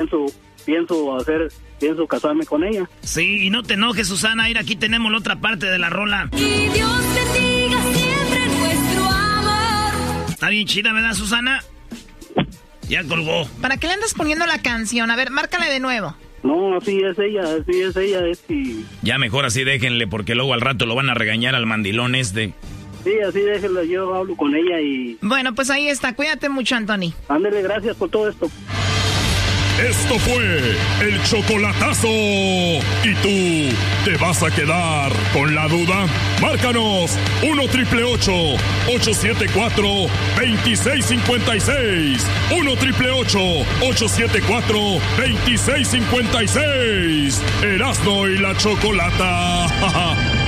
pienso casarme con ella. Sí, y no te enojes, Susana, ir aquí tenemos la otra parte de la rola. Y Dios bendiga siempre nuestro amor. Está bien chida, ¿verdad, Susana? Ya colgó. ¿Para qué le andas poniendo la canción? A ver, márcale de nuevo. No, así es ella, es que... Ya mejor así déjenle, porque luego al rato lo van a regañar al mandilón este. Sí, así déjenlo, yo hablo con ella y... Bueno, pues ahí está, cuídate mucho, Anthony. Ándele, gracias por todo esto. Esto fue el chocolatazo. ¿Y tú te vas a quedar con la duda? Márcanos 1-888-874-2656. 1-888-874-2656. Erasmo y la Chocolata.